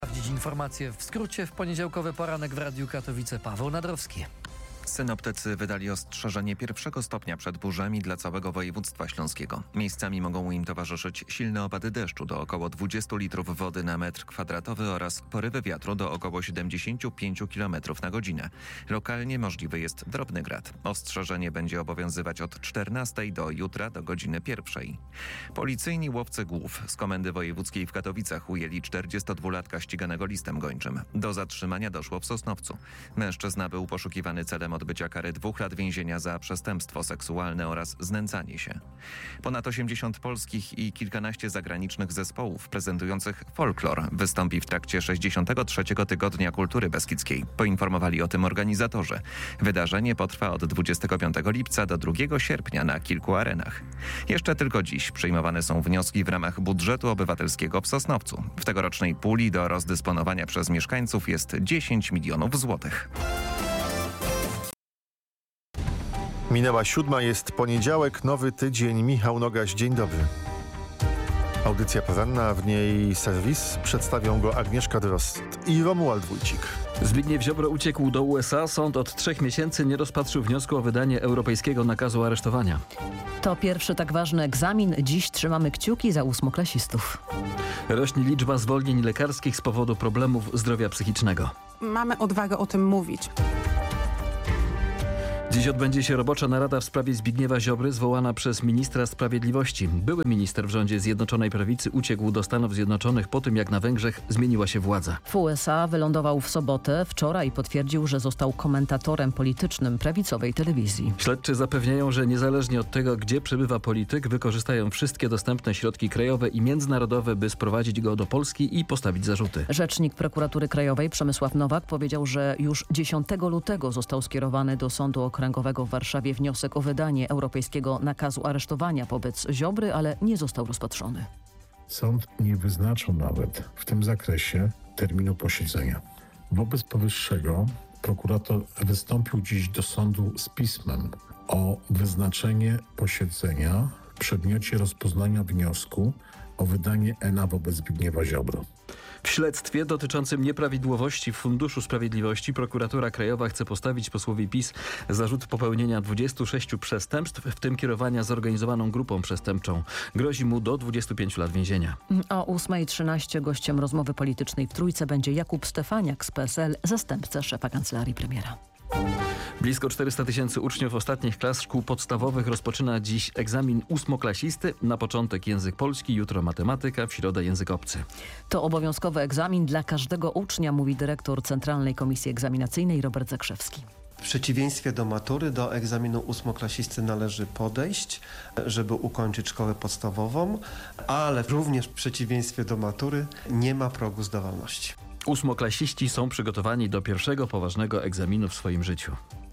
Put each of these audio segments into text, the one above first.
Sprawdzić informacje w skrócie w poniedziałkowy poranek w Radiu Katowice. Paweł Nadrowski. Synoptycy wydali ostrzeżenie pierwszego stopnia przed burzami dla całego województwa śląskiego. Miejscami mogą im towarzyszyć silne opady deszczu do około 20 litrów wody na metr kwadratowy oraz porywy wiatru do około 75 km na godzinę. Lokalnie możliwy jest drobny grad. Ostrzeżenie będzie obowiązywać od 14 do jutra do godziny 1. Policyjni łowcy głów z Komendy Wojewódzkiej w Katowicach ujęli 42-latka ściganego listem gończym. Do zatrzymania doszło w Sosnowcu. Mężczyzna był poszukiwany celem odbycia kary 2 lat więzienia za przestępstwo seksualne oraz znęcanie się. Ponad 80 polskich i kilkanaście zagranicznych zespołów prezentujących folklor wystąpi w trakcie 63. Tygodnia Kultury Beskidzkiej. Poinformowali o tym organizatorzy. Wydarzenie potrwa od 25 lipca do 2 sierpnia na kilku arenach. Jeszcze tylko dziś przyjmowane są wnioski w ramach budżetu obywatelskiego w Sosnowcu. W tegorocznej puli do rozdysponowania przez mieszkańców jest 10 milionów złotych. Minęła 7, jest poniedziałek, nowy tydzień. Michał Nogaś, dzień dobry. Audycja poranna, a w niej serwis. Przedstawią go Agnieszka Drozd i Romuald Wójcik. Zbigniew Ziobro uciekł do USA. Sąd od 3 miesięcy nie rozpatrzył wniosku o wydanie europejskiego nakazu aresztowania. To pierwszy tak ważny egzamin. Dziś trzymamy kciuki za ósmoklasistów. Rośnie liczba zwolnień lekarskich z powodu problemów zdrowia psychicznego. Mamy odwagę o tym mówić. Dziś odbędzie się robocza narada w sprawie Zbigniewa Ziobry zwołana przez ministra sprawiedliwości. Były minister w rządzie Zjednoczonej Prawicy uciekł do Stanów Zjednoczonych po tym, jak na Węgrzech zmieniła się władza. W USA wylądował w sobotę. Wczoraj potwierdził, że został komentatorem politycznym prawicowej telewizji. Śledczy zapewniają, że niezależnie od tego, gdzie przebywa polityk, wykorzystają wszystkie dostępne środki krajowe i międzynarodowe, by sprowadzić go do Polski i postawić zarzuty. Rzecznik Prokuratury Krajowej Przemysław Nowak powiedział, że już 10 lutego został skierowany do Sądu Okręgowego w Warszawie wniosek o wydanie europejskiego nakazu aresztowania wobec Ziobry, ale nie został rozpatrzony. Sąd nie wyznaczył nawet w tym zakresie terminu posiedzenia. Wobec powyższego prokurator wystąpił dziś do sądu z pismem o wyznaczenie posiedzenia w przedmiocie rozpoznania wniosku o wydanie ENA wobec Zbigniewa Ziobry. W śledztwie dotyczącym nieprawidłowości w Funduszu Sprawiedliwości prokuratura krajowa chce postawić posłowi PiS zarzut popełnienia 26 przestępstw, w tym kierowania zorganizowaną grupą przestępczą. Grozi mu do 25 lat więzienia. O 8:13 gościem rozmowy politycznej w Trójce będzie Jakub Stefaniak z PSL, zastępca szefa kancelarii premiera. Blisko 400 000 uczniów ostatnich klas szkół podstawowych rozpoczyna dziś egzamin ósmoklasisty. Na początek język polski, jutro matematyka, w środę język obcy. To obowiązkowy egzamin dla każdego ucznia, mówi dyrektor Centralnej Komisji Egzaminacyjnej Robert Zakrzewski. W przeciwieństwie do matury, do egzaminu ósmoklasisty należy podejść, żeby ukończyć szkołę podstawową, ale również w przeciwieństwie do matury nie ma progu zdawalności. Ósmoklasiści są przygotowani do pierwszego poważnego egzaminu w swoim życiu.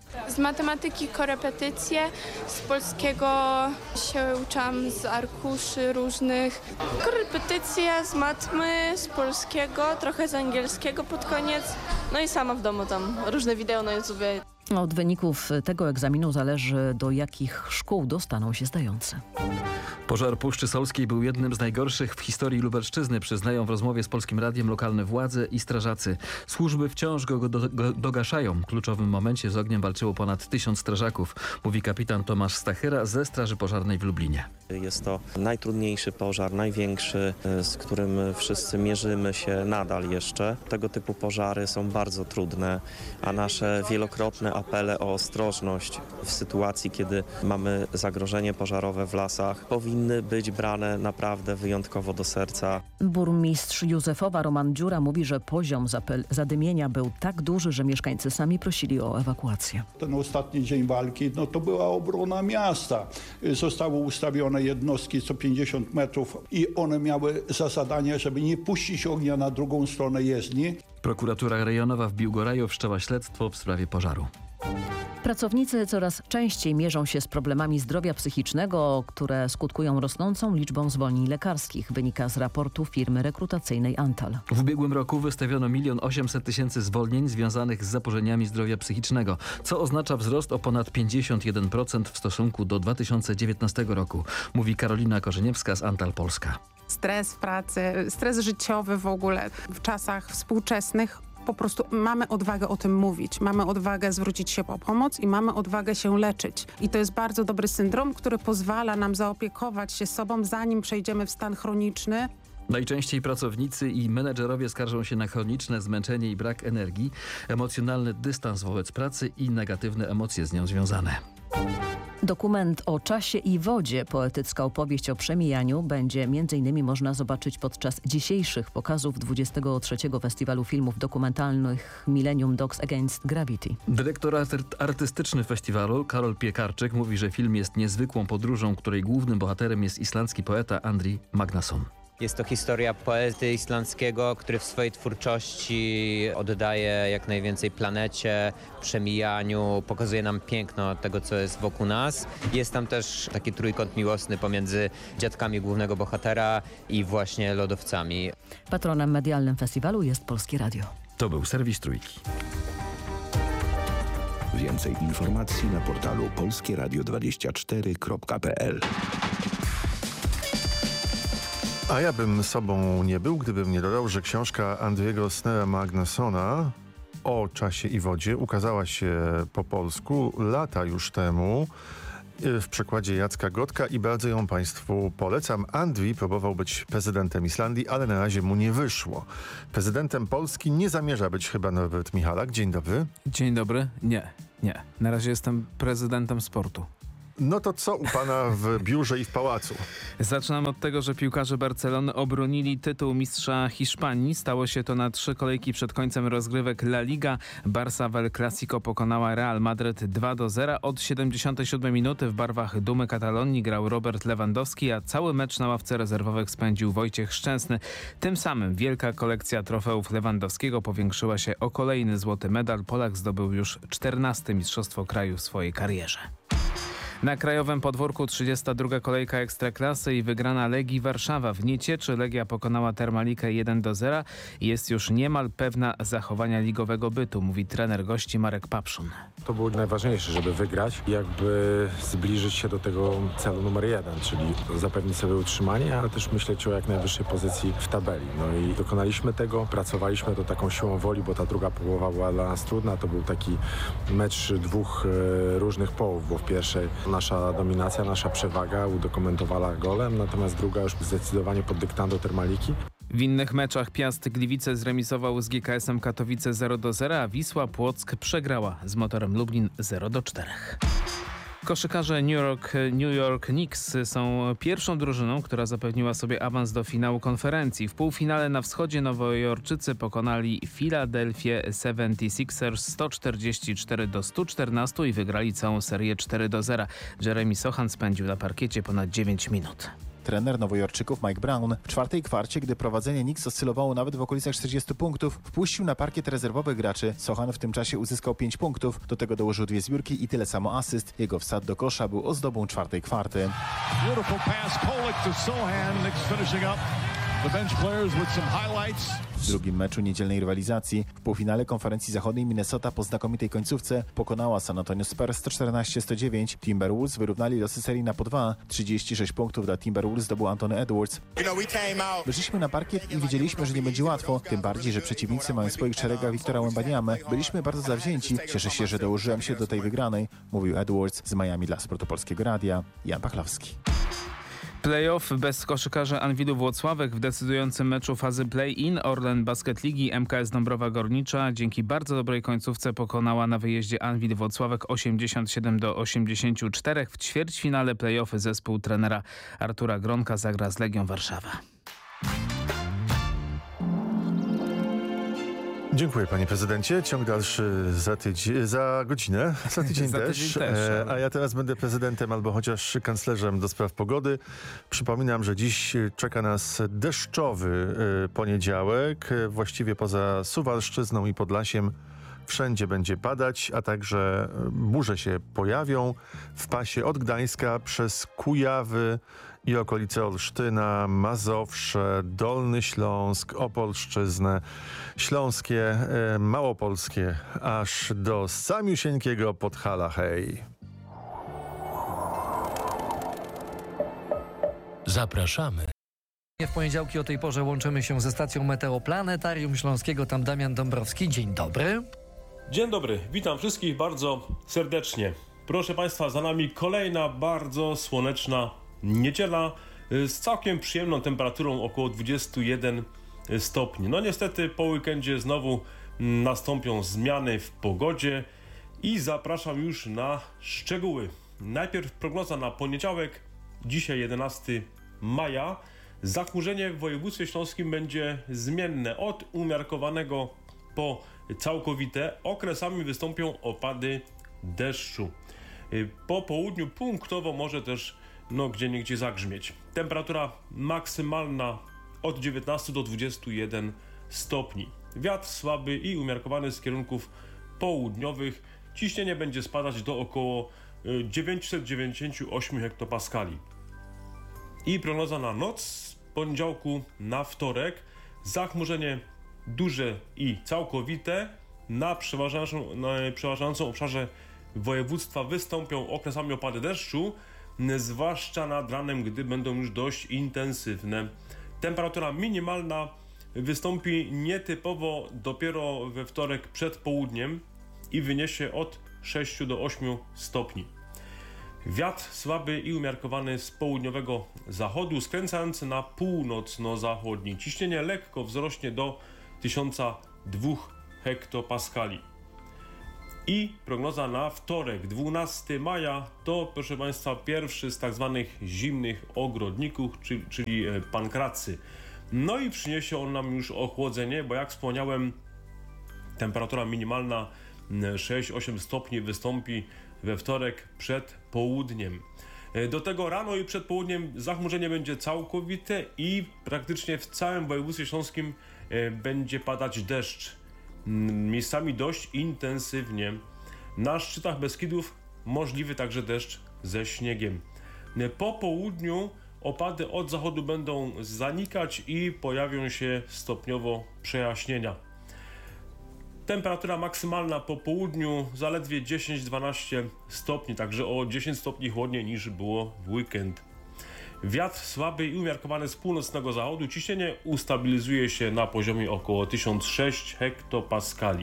Z matematyki korepetycje, z polskiego się uczyłam z arkuszy różnych. Korepetycje z matmy, z polskiego, trochę z angielskiego pod koniec. No i sama w domu tam różne wideo na YouTubie. Od wyników tego egzaminu zależy, do jakich szkół dostaną się zdający. Pożar Puszczy Solskiej był jednym z najgorszych w historii Lubelszczyzny, przyznają w rozmowie z Polskim Radiem lokalne władze i strażacy. Służby wciąż go dogaszają. W kluczowym momencie z ogniem walczyło ponad 1000 strażaków, mówi kapitan Tomasz Stachyra ze Straży Pożarnej w Lublinie. Jest to najtrudniejszy pożar, największy, z którym wszyscy mierzymy się nadal jeszcze. Tego typu pożary są bardzo trudne, a nasze wielokrotne apele o ostrożność w sytuacji, kiedy mamy zagrożenie pożarowe w lasach, powinny być brane naprawdę wyjątkowo do serca. Burmistrz Józefowa Roman Dziura mówi, że poziom zadymienia był tak duży, że mieszkańcy sami prosili o ewakuację. Ten ostatni dzień walki, to była obrona miasta. Zostały ustawione jednostki co 50 metrów i one miały za zadanie, żeby nie puścić ognia na drugą stronę jezdni. Prokuratura rejonowa w Biłgoraju wszczęła śledztwo w sprawie pożaru. Pracownicy coraz częściej mierzą się z problemami zdrowia psychicznego, które skutkują rosnącą liczbą zwolnień lekarskich, wynika z raportu firmy rekrutacyjnej Antal. W ubiegłym roku wystawiono 1 800 000 zwolnień związanych z zaburzeniami zdrowia psychicznego, co oznacza wzrost o ponad 51% w stosunku do 2019 roku, mówi Karolina Korzeniewska z Antal Polska. Stres w pracy, stres życiowy w ogóle. W czasach współczesnych po prostu mamy odwagę o tym mówić, mamy odwagę zwrócić się po pomoc i mamy odwagę się leczyć. I to jest bardzo dobry syndrom, który pozwala nam zaopiekować się sobą, zanim przejdziemy w stan chroniczny. Najczęściej pracownicy i menedżerowie skarżą się na chroniczne zmęczenie i brak energii, emocjonalny dystans wobec pracy i negatywne emocje z nią związane. Dokument o czasie i wodzie, poetycka opowieść o przemijaniu, będzie m.in. można zobaczyć podczas dzisiejszych pokazów 23. Festiwalu Filmów Dokumentalnych Millennium Dogs Against Gravity. Dyrektor artystyczny festiwalu Karol Piekarczyk mówi, że film jest niezwykłą podróżą, której głównym bohaterem jest islandzki poeta Andri Magnason. Jest to historia poety islandzkiego, który w swojej twórczości oddaje jak najwięcej planecie, przemijaniu, pokazuje nam piękno tego, co jest wokół nas. Jest tam też taki trójkąt miłosny pomiędzy dziadkami głównego bohatera i właśnie lodowcami. Patronem medialnym festiwalu jest Polskie Radio. To był serwis Trójki. Więcej informacji na portalu polskieradio24.pl. A ja bym sobą nie był, gdybym nie dodał, że książka Andriego Snera Magnusona o czasie i wodzie ukazała się po polsku lata już temu w przekładzie Jacka Gotka i bardzo ją Państwu polecam. Andri próbował być prezydentem Islandii, ale na razie mu nie wyszło. Prezydentem Polski nie zamierza być chyba Norbert Michalak. Dzień dobry. Dzień dobry. Nie. Na razie jestem prezydentem sportu. No to co u pana w biurze i w pałacu? Zaczynam od tego, że piłkarze Barcelony obronili tytuł mistrza Hiszpanii. Stało się to na 3 kolejki przed końcem rozgrywek La Liga. Barça w El Clasico pokonała Real Madryt 2-0. Od 77 minuty w barwach Dumy Katalonii grał Robert Lewandowski, a cały mecz na ławce rezerwowych spędził Wojciech Szczęsny. Tym samym wielka kolekcja trofeów Lewandowskiego powiększyła się o kolejny złoty medal. Polak zdobył już 14. mistrzostwo kraju w swojej karierze. Na krajowym podwórku 32. kolejka Ekstraklasy i wygrana Legii Warszawa. W Niecieczy Legia pokonała Termalikę 1-0 i jest już niemal pewna zachowania ligowego bytu, mówi trener gości Marek Papszun. To było najważniejsze, żeby wygrać i jakby zbliżyć się do tego celu numer 1, czyli zapewnić sobie utrzymanie, ale też myśleć o jak najwyższej pozycji w tabeli. No i dokonaliśmy tego, pracowaliśmy to taką siłą woli, bo ta druga połowa była dla nas trudna. To był taki mecz dwóch różnych połów, bo w pierwszej nasza dominacja, nasza przewaga udokumentowała golem, natomiast druga już zdecydowanie pod dyktando Termaliki. W innych meczach Piast Gliwice zremisował z GKS-em Katowice 0-0, a Wisła Płock przegrała z Motorem Lublin 0-4. Koszykarze New York Knicks są pierwszą drużyną, która zapewniła sobie awans do finału konferencji. W półfinale na wschodzie Nowojorczycy pokonali Philadelphia 76ers 144-114 i wygrali całą serię 4-0. Jeremy Sochan spędził na parkiecie ponad 9 minut. Trener Nowojorczyków Mike Brown w czwartej kwarcie, gdy prowadzenie Knicks oscylowało nawet w okolicach 40 punktów, wpuścił na parkiet rezerwowych graczy. Sochan w tym czasie uzyskał 5 punktów, do tego dołożył 2 zbiórki i tyle samo asyst. Jego wsad do kosza był ozdobą czwartej kwarty. W drugim meczu niedzielnej rywalizacji w półfinale konferencji zachodniej Minnesota po znakomitej końcówce pokonała San Antonio Spurs 114-109. Timberwolves wyrównali losy serii na po 2. 36 punktów dla Timberwolves zdobył Anthony Edwards. Wyszliśmy na parkiet i wiedzieliśmy, że nie będzie łatwo, tym bardziej, że przeciwnicy mają w swoich szeregach Wiktora Wembaniamę. Byliśmy bardzo zawzięci. Cieszę się, że dołożyłem się do tej wygranej, mówił Edwards z Miami dla Sportu Polskiego Radia. Jan Pachlowski. Playoff bez koszykarza Anwilu Włocławek w decydującym meczu fazy play-in Orlen Basket Ligi MKS Dąbrowa Górnicza dzięki bardzo dobrej końcówce pokonała na wyjeździe Anwil Włocławek 87-84. W ćwierćfinale play-offy zespół trenera Artura Gronka zagra z Legią Warszawa. Dziękuję panie prezydencie. Ciąg dalszy za godzinę, za tydzień też. A ja teraz będę prezydentem albo chociaż kanclerzem do spraw pogody. Przypominam, że dziś czeka nas deszczowy poniedziałek. Właściwie poza Suwalszczyzną i Podlasiem wszędzie będzie padać, a także burze się pojawią w pasie od Gdańska przez Kujawy i okolice Olsztyna, Mazowsze, Dolny Śląsk, Opolszczyznę, Śląskie, Małopolskie, aż do samiusieńkiego Podhala. Hej! Zapraszamy W poniedziałki o tej porze łączymy się ze stacją Meteoplanetarium Śląskiego. Tam Damian Dąbrowski. Dzień dobry. Dzień dobry, witam wszystkich bardzo serdecznie. Proszę Państwa, za nami kolejna bardzo słoneczna niedziela z całkiem przyjemną temperaturą około 21 stopni. No niestety po weekendzie znowu nastąpią zmiany w pogodzie i zapraszam już na szczegóły. Najpierw prognoza na poniedziałek, dzisiaj 11 maja. Zachmurzenie w województwie śląskim będzie zmienne od umiarkowanego po całkowite. Okresami wystąpią opady deszczu. Po południu punktowo może też gdzieniegdzie zagrzmieć. Temperatura maksymalna od 19 do 21 stopni. Wiatr słaby i umiarkowany z kierunków południowych. Ciśnienie będzie spadać do około 998 hektopaskali. I prognoza na noc z poniedziałku na wtorek. Zachmurzenie duże i całkowite. Na przeważającym obszarze województwa wystąpią okresami opady deszczu, zwłaszcza nad ranem, gdy będą już dość intensywne. Temperatura minimalna wystąpi nietypowo dopiero we wtorek przed południem i wyniesie od 6 do 8 stopni. Wiatr słaby i umiarkowany z południowego zachodu, skręcający na północno-zachodni. Ciśnienie lekko wzrośnie do 1002 hektopaskali. I prognoza na wtorek, 12 maja, to proszę Państwa pierwszy z tak zwanych zimnych ogrodników, czyli pankracy. No i przyniesie on nam już ochłodzenie, bo jak wspomniałem, temperatura minimalna 6-8 stopni wystąpi we wtorek przed południem. Do tego rano i przed południem zachmurzenie będzie całkowite i praktycznie w całym województwie śląskim będzie padać deszcz. Miejscami dość intensywnie. Na szczytach Beskidów możliwy także deszcz ze śniegiem. Po południu opady od zachodu będą zanikać i pojawią się stopniowo przejaśnienia. Temperatura maksymalna po południu zaledwie 10-12 stopni, także o 10 stopni chłodniej niż było w weekend. Wiatr słaby i umiarkowany z północnego zachodu. Ciśnienie ustabilizuje się na poziomie około 1006 hektopaskali.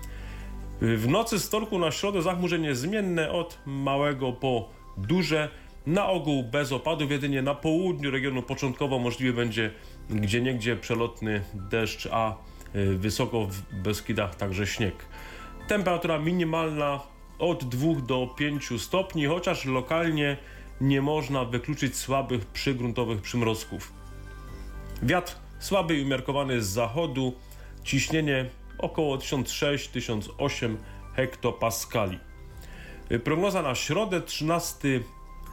W nocy z wtorku na środę zachmurzenie zmienne od małego po duże. Na ogół bez opadów, jedynie na południu regionu początkowo możliwy będzie gdzieniegdzie przelotny deszcz, a wysoko w Beskidach także śnieg. Temperatura minimalna od 2 do 5 stopni, chociaż lokalnie nie można wykluczyć słabych przygruntowych przymrozków. Wiatr słaby i umiarkowany z zachodu, ciśnienie około 1006-1008 hektopaskali. Prognoza na środę 13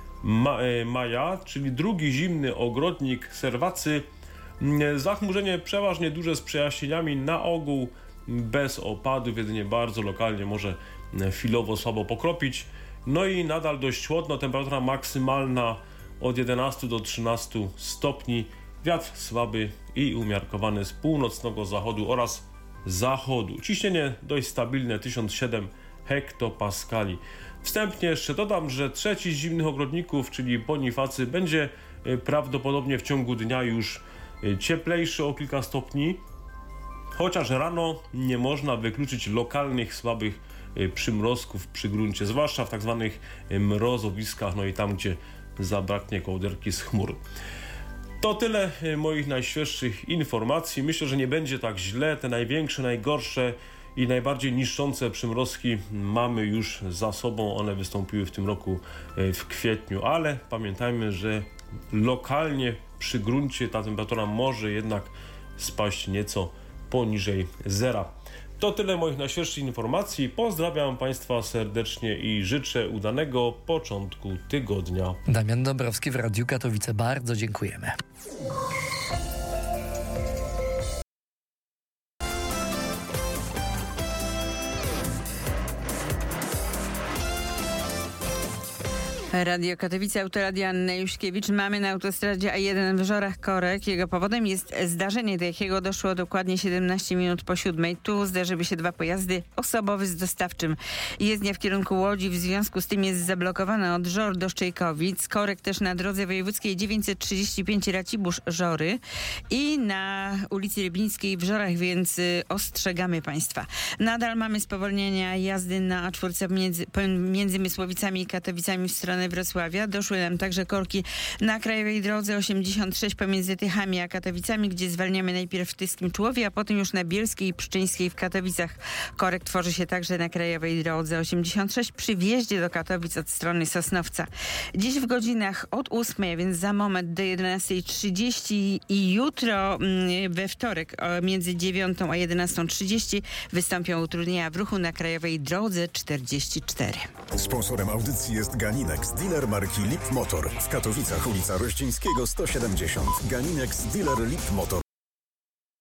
maja, czyli drugi zimny ogrodnik serwacy. Zachmurzenie przeważnie duże z przejaśnieniami, na ogół bez opadów, jedynie bardzo lokalnie może chwilowo słabo pokropić. No i nadal dość chłodno, temperatura maksymalna od 11 do 13 stopni. Wiatr słaby i umiarkowany z północnego zachodu oraz zachodu. Ciśnienie dość stabilne 1007 hektopaskali. Wstępnie jeszcze dodam, że trzeci z zimnych ogrodników, czyli Bonifacy, będzie prawdopodobnie w ciągu dnia już cieplejszy o kilka stopni, chociaż rano nie można wykluczyć lokalnych słabych przymrozków przy gruncie, zwłaszcza w tak zwanych mrozowiskach, no i tam, gdzie zabraknie kołderki z chmur. To tyle moich najświeższych informacji. Myślę, że nie będzie tak źle. Te największe, najgorsze i najbardziej niszczące przymrozki mamy już za sobą. One wystąpiły w tym roku w kwietniu, ale pamiętajmy, że lokalnie przy gruncie ta temperatura może jednak spaść nieco poniżej zera. To tyle moich najświeższych informacji. Pozdrawiam Państwa serdecznie i życzę udanego początku tygodnia. Damian Dąbrowski w Radiu Katowice. Bardzo dziękujemy. Radio Katowice, Autoradia Anna Juszkiewicz. Mamy na autostradzie A1 w Żorach-Korek. Jego powodem jest zdarzenie, do jakiego doszło dokładnie 17 minut po 7. Tu zderzyły się dwa pojazdy, osobowy z dostawczym. Jezdnia w kierunku Łodzi w związku z tym jest zablokowana od Żor do Szczejkowic. Korek też na drodze wojewódzkiej 935 Racibórz-Żory i na ulicy Rybińskiej w Żorach, więc ostrzegamy Państwa. Nadal mamy spowolnienia jazdy na A4 między Mysłowicami i Katowicami w stronę Wrocławia. Doszły nam także korki na krajowej drodze 86 pomiędzy Tychami a Katowicami, gdzie zwalniamy najpierw w Tyskim Człowie, a potem już na Bielskiej i Pszczyńskiej w Katowicach. Korek tworzy się także na krajowej drodze 86 przy wjeździe do Katowic od strony Sosnowca. Dziś w godzinach od 8, więc za moment do 11:30 i jutro we wtorek między 9 a 11:30 wystąpią utrudnienia w ruchu na krajowej drodze 44. Sponsorem audycji jest Ganinex, dealer marki Lip Motor. W Katowicach ulica Rościńskiego 170. Ganinex, dealer Lip Motor.